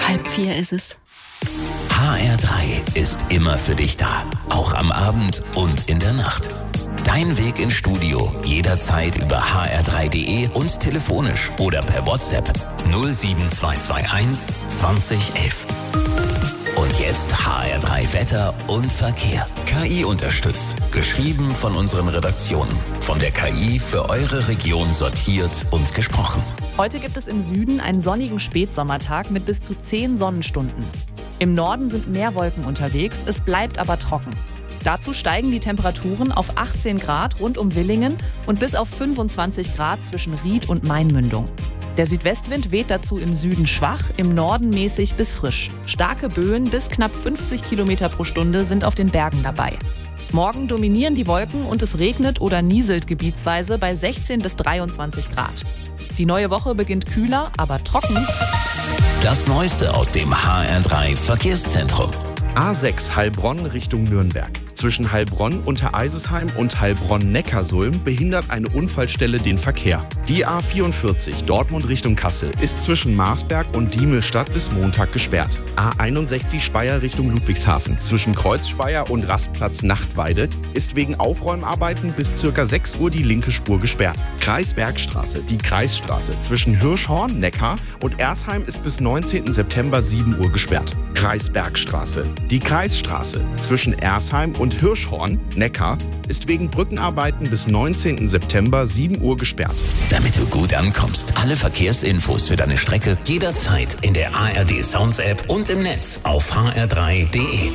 3:30 ist es. HR3 ist immer für dich da, auch am Abend und in der Nacht. Dein Weg ins Studio jederzeit über hr3.de und telefonisch oder per WhatsApp 07221 2011. Und jetzt HR3 Wetter und Verkehr. KI unterstützt. Geschrieben von unseren Redaktionen. Von der KI für eure Region sortiert und gesprochen. Heute gibt es im Süden einen sonnigen Spätsommertag mit bis zu 10 Sonnenstunden. Im Norden sind mehr Wolken unterwegs, es bleibt aber trocken. Dazu steigen die Temperaturen auf 18 Grad rund um Willingen und bis auf 25 Grad zwischen Ried und Mainmündung. Der Südwestwind weht dazu im Süden schwach, im Norden mäßig bis frisch. Starke Böen bis knapp 50 Kilometer pro Stunde sind auf den Bergen dabei. Morgen dominieren die Wolken und es regnet oder nieselt gebietsweise bei 16 bis 23 Grad. Die neue Woche beginnt kühler, aber trocken. Das Neueste aus dem HR3 Verkehrszentrum. A6 Heilbronn Richtung Nürnberg. Zwischen Heilbronn Untereisesheim und Heilbronn-Neckarsulm behindert eine Unfallstelle den Verkehr. Die A44 Dortmund Richtung Kassel ist zwischen Marsberg und Diemelstadt bis Montag gesperrt. A61 Speyer Richtung Ludwigshafen zwischen Kreuzspeyer und Rastplatz Nachtweide ist wegen Aufräumarbeiten bis ca. 6 Uhr die linke Spur gesperrt. Kreisbergstraße, die Kreisstraße zwischen Hirschhorn, Neckar und Ersheim ist bis 19. September 7 Uhr gesperrt. Kreisbergstraße, die Kreisstraße zwischen Ersheim und Hirschhorn, Neckar, ist wegen Brückenarbeiten bis 19. September 7 Uhr gesperrt. Damit du gut ankommst, alle Verkehrsinfos für deine Strecke jederzeit in der ARD Sounds App und im Netz auf hr3.de.